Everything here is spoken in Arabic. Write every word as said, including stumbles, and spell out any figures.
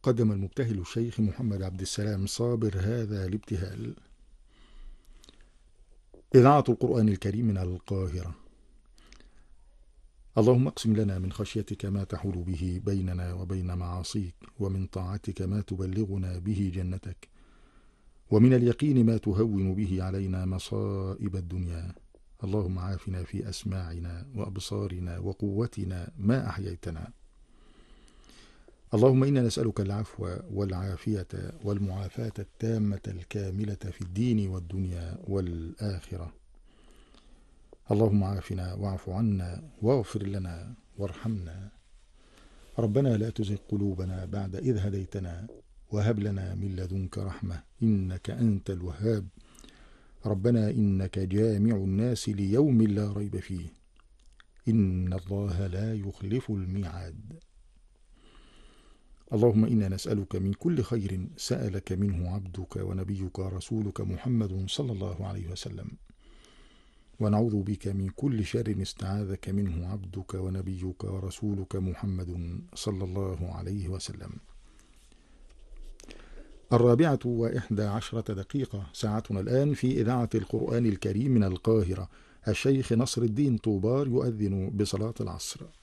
قدم المبتهل الشيخ محمد عبد السلام صابر هذا الابتهال. إذاعة القرآن الكريم من القاهرة. اللهم اقسم لنا من خشيتك ما تحول به بيننا وبين معاصيك، ومن طاعتك ما تبلغنا به جنتك، ومن اليقين ما تهون به علينا مصائب الدنيا. اللهم عافنا في أسماعنا وأبصارنا وقوتنا ما أحييتنا. اللهم إنا نسألك العفو والعافية والمعافاة التامة الكاملة في الدين والدنيا والآخرة. اللهم عافنا واعف عنا واغفر لنا وارحمنا. ربنا لا تزغ قلوبنا بعد إذ هديتنا وهب لنا من لدنك رحمة إنك أنت الوهاب. ربنا إنك جامع الناس ليوم لا ريب فيه، إن الله لا يخلف الميعاد. اللهم إنا نسألك من كل خير سألك منه عبدك ونبيك رسولك محمد صلى الله عليه وسلم، ونعوذ بك من كل شر استعاذك منه عبدك ونبيك ورسولك محمد صلى الله عليه وسلم. الرابعة وإحدى عشرة دقيقة ساعتنا الآن في إذاعة القرآن الكريم من القاهرة. الشيخ نصر الدين طوبار يؤذن بصلاة العصر.